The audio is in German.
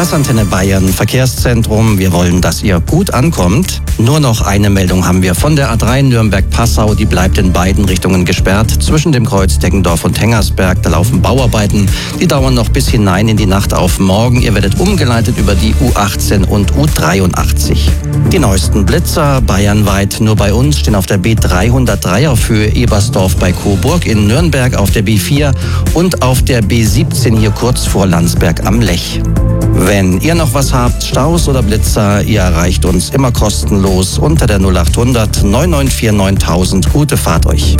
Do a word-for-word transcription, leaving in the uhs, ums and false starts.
Verkehrsantenne Bayern, Verkehrszentrum. Wir wollen, dass ihr gut ankommt. Nur noch eine Meldung haben wir von der A drei Nürnberg-Passau. Die bleibt in beiden Richtungen gesperrt. Zwischen dem Kreuz Deggendorf und Hengersberg, da laufen Bauarbeiten. Die dauern noch bis hinein in die Nacht auf morgen. Ihr werdet umgeleitet über die U achtzehn und U dreiundachtzig. Die neuesten Blitzer bayernweit. Nur bei uns stehen auf der B dreihundertdrei auf Höhe Ebersdorf bei Coburg, in Nürnberg auf der B vier und auf der B siebzehn hier kurz vor Landsberg am Lech. Wenn ihr noch was habt, Staus oder Blitzer, ihr erreicht uns immer kostenlos unter der null acht hundert neun neun vier neuntausend. Gute Fahrt euch.